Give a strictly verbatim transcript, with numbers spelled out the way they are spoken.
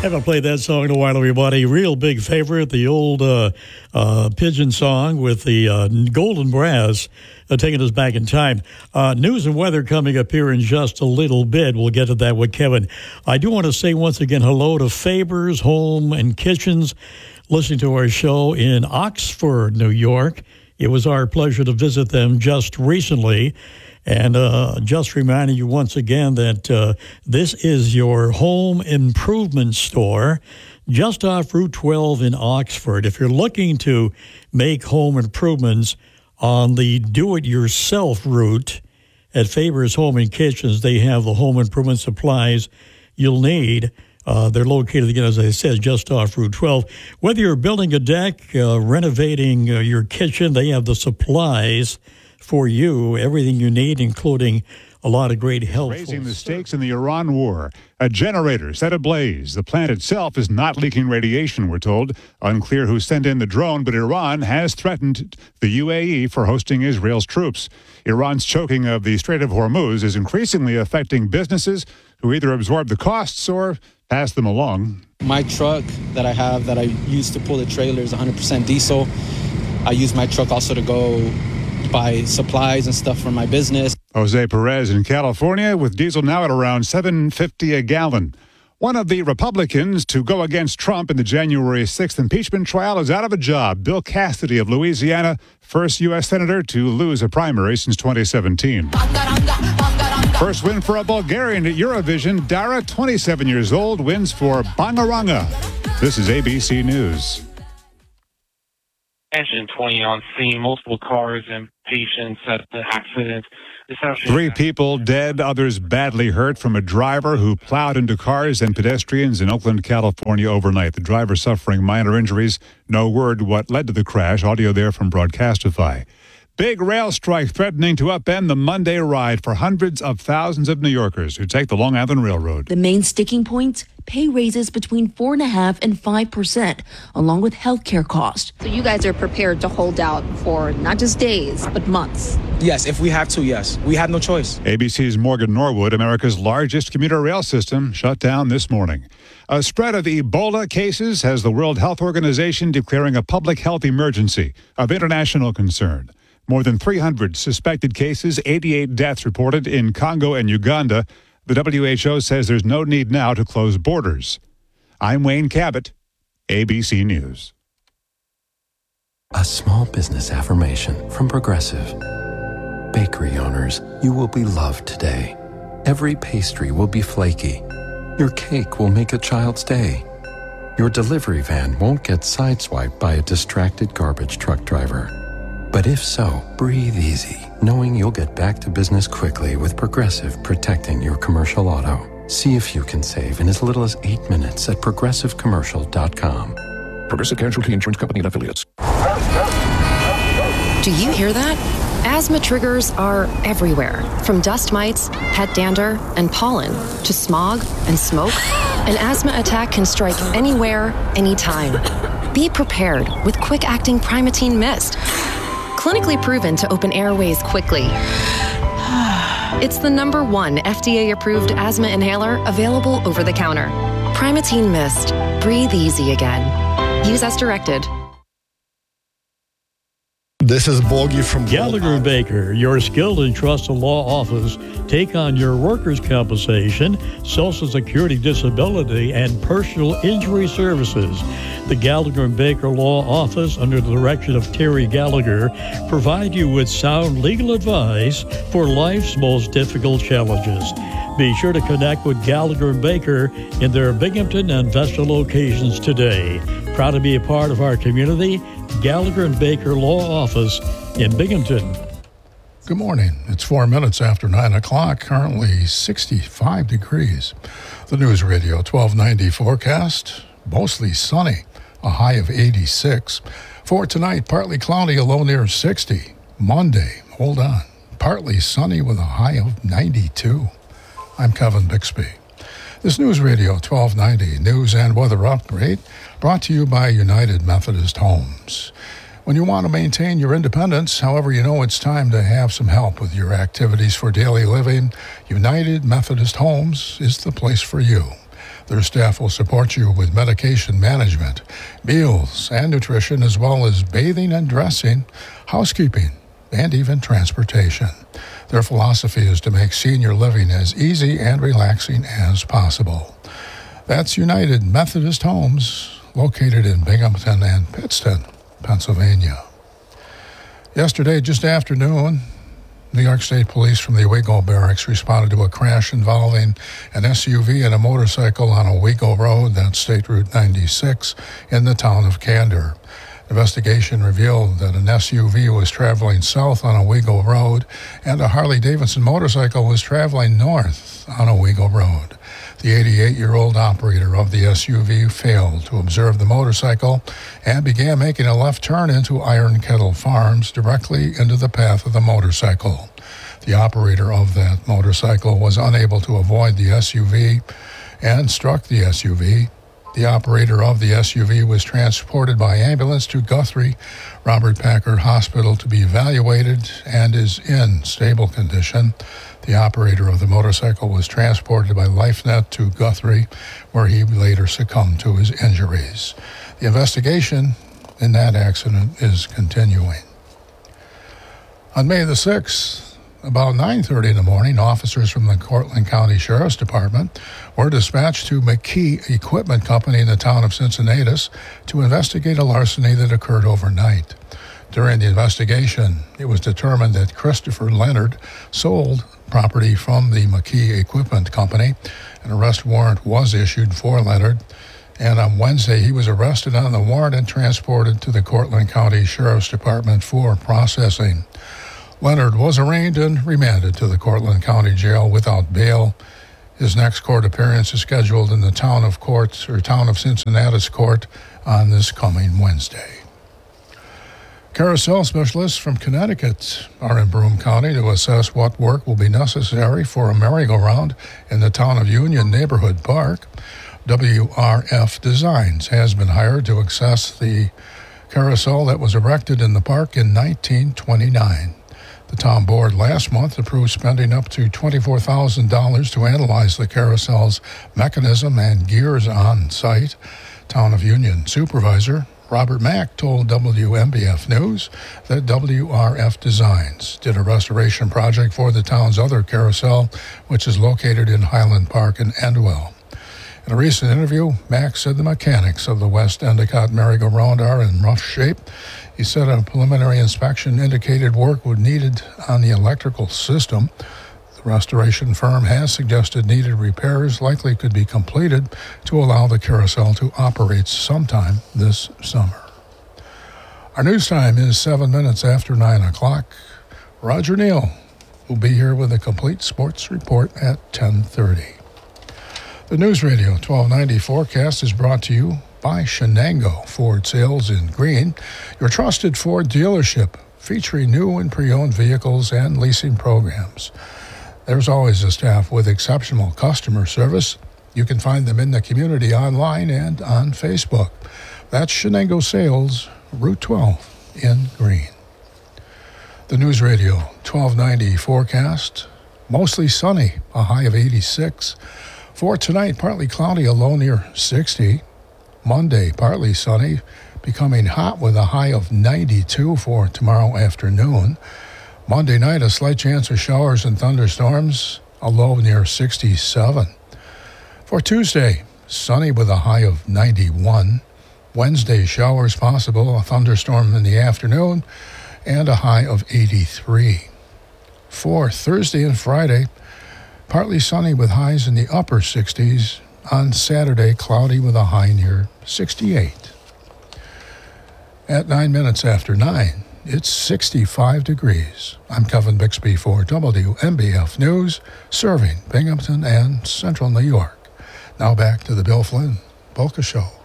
Haven't played that song in a while, everybody. Real big favorite, the old uh, uh, Pigeon song with the uh, Golden Brass uh, taking us back in time. Uh, news and weather coming up here in just a little bit. We'll get to that with Kevin. I do want to say once again hello to Faber's Home and Kitchens, listening to our show in Oxford, New York. It was our pleasure to visit them just recently. And uh, just reminding you once again that uh, this is your home improvement store just off Route twelve in Oxford. If you're looking to make home improvements on the do-it-yourself route at Faber's Home and Kitchens, they have the home improvement supplies you'll need. Uh, they're located, again, as I said, just off Route twelve. Whether you're building a deck, uh, renovating uh, your kitchen, they have the supplies for you, everything you need, including a lot of great help. Raising the stakes in the Iran war. A generator set ablaze. The plant itself is not leaking radiation, we're told. Unclear who sent in the drone, but Iran has threatened the U A E for hosting Israel's troops. Iran's choking of the Strait of Hormuz is increasingly affecting businesses who either absorb the costs or pass them along. My truck that I have that I use to pull the trailer is one hundred percent diesel. I use my truck also to go buy supplies and stuff for my business. Jose Perez in California with diesel now at around seven fifty a gallon. One of the Republicans to go against Trump in the January sixth impeachment trial is out of a job. Bill Cassidy of Louisiana, first U S senator to lose a primary since twenty seventeen. First win for a Bulgarian at Eurovision. Dara, twenty-seven years old, wins for Bangaranga. This is A B C News. Engine twenty on scene, multiple cars and patients at the accident. Three people dead, others badly hurt from a driver who plowed into cars and pedestrians in Oakland, California overnight. The driver suffering minor injuries. No word what led to the crash. Audio there from Broadcastify. Big rail strike threatening to upend the Monday ride for hundreds of thousands of New Yorkers who take the Long Island Railroad. The main sticking points, pay raises between four point five and five percent, along with health care costs. So you guys are prepared to hold out for not just days, but months? Yes, if we have to, yes. We have no choice. A B C's Morgan Norwood, America's largest commuter rail system, shut down this morning. A spread of Ebola cases has the World Health Organization declaring a public health emergency of international concern. More than three hundred suspected cases, eighty-eight deaths reported in Congo and Uganda. The W H O says there's no need now to close borders. I'm Wayne Cabot, A B C News. A small business affirmation from Progressive. Bakery owners, you will be loved today. Every pastry will be flaky. Your cake will make a child's day. Your delivery van won't get sideswiped by a distracted garbage truck driver. But if so, breathe easy, knowing you'll get back to business quickly with Progressive protecting your commercial auto. See if you can save in as little as eight minutes at progressive commercial dot com. Progressive Casualty Insurance Company and Affiliates. Do you hear that? Asthma triggers are everywhere, from dust mites, pet dander, and pollen, to smog and smoke. An asthma attack can strike anywhere, anytime. Be prepared with quick-acting Primatene Mist. Clinically proven to open airways quickly. It's the number one F D A-approved asthma inhaler available over the counter. Primatene Mist. Breathe easy again. Use as directed. This is Bogie from Gallagher and Baker, your skilled and trusted law office. Take on your workers' compensation, Social Security disability, and personal injury services. The Gallagher and Baker Law Office, under the direction of Terry Gallagher, provide you with sound legal advice for life's most difficult challenges. Be sure to connect with Gallagher and Baker in their Binghamton and Vesta locations today. Proud to be a part of our community, Gallagher and Baker Law Office in Binghamton. Good morning. It's four minutes after nine o'clock, currently sixty-five degrees. The News Radio twelve ninety forecast, mostly sunny, a high of eighty-six. For tonight, partly cloudy, a low near sixty. Monday, hold on, partly sunny with a high of ninety-two. I'm Kevin Bixby. This News Radio twelve ninety news and weather update brought to you by United Methodist Homes. When you want to maintain your independence, however you know it's time to have some help with your activities for daily living, United Methodist Homes is the place for you. Their staff will support you with medication management, meals and nutrition, as well as bathing and dressing, housekeeping, and even transportation. Their philosophy is to make senior living as easy and relaxing as possible. That's United Methodist Homes, located in Binghamton and Pittston, Pennsylvania. Yesterday, just after noon, New York State Police from the Owego Barracks responded to a crash involving an S U V and a motorcycle on Owego Road, that's State Route ninety-six, in the town of Candor. Investigation revealed that an S U V was traveling south on Owego Road and a Harley-Davidson motorcycle was traveling north on Owego Road. The eighty-eight-year-old operator of the S U V failed to observe the motorcycle and began making a left turn into Iron Kettle Farms directly into the path of the motorcycle. The operator of that motorcycle was unable to avoid the S U V and struck the S U V. The operator of the S U V was transported by ambulance to Guthrie Robert Packard Hospital to be evaluated and is in stable condition. The operator of the motorcycle was transported by LifeNet to Guthrie, where he later succumbed to his injuries. The investigation in that accident is continuing. On May the sixth, about nine thirty in the morning, officers from the Cortland County Sheriff's Department were dispatched to McKee Equipment Company in the town of Cincinnatus to investigate a larceny that occurred overnight. During the investigation, it was determined that Christopher Leonard sold property from the McKee Equipment Company. An arrest warrant was issued for Leonard, and on Wednesday he was arrested on the warrant and transported to the Cortland County Sheriff's Department for processing. Leonard was arraigned and remanded to the Cortland County Jail without bail. His next court appearance is scheduled in the town of Court or town of Cincinnatus Court on this coming Wednesday. Carousel specialists from Connecticut are in Broome County to assess what work will be necessary for a merry-go-round in the town of Union Neighborhood Park. W R F Designs has been hired to assess the carousel that was erected in the park in nineteen twenty-nine. The town board last month approved spending up to twenty-four thousand dollars to analyze the carousel's mechanism and gears on site. Town of Union Supervisor Robert Mack told W M B F News that W R F Designs did a restoration project for the town's other carousel, which is located in Highland Park in Endwell. In a recent interview, Mack said the mechanics of the West Endicott merry-go-round are in rough shape. He said a preliminary inspection indicated work was needed on the electrical system. The restoration firm has suggested needed repairs likely could be completed to allow the carousel to operate sometime this summer. Our news time is seven minutes after nine o'clock. Roger Neal will be here with a complete sports report at ten thirty. The News Radio twelve ninety forecast is brought to you by Shenango Ford Sales in Greene, your trusted Ford dealership featuring new and pre-owned vehicles and leasing programs. There's always a staff with exceptional customer service. You can find them in the community online and on Facebook. That's Shenango Sales, Route twelve in Greene. The News Radio twelve ninety forecast, mostly sunny, a high of eighty-six. For tonight, partly cloudy, a low near sixty. Monday, partly sunny, becoming hot with a high of ninety-two for tomorrow afternoon. Monday night, a slight chance of showers and thunderstorms, a low near sixty-seven. For Tuesday, sunny with a high of ninety-one. Wednesday, showers possible, a thunderstorm in the afternoon, and a high of eighty-three. For Thursday and Friday, partly sunny with highs in the upper sixties. On Saturday, cloudy with a high near sixty-eight. At nine minutes after nine, it's sixty-five degrees. I'm Kevin Bixby for W M B F News, serving Binghamton and Central New York. Now back to the Bill Flynn Polka Show.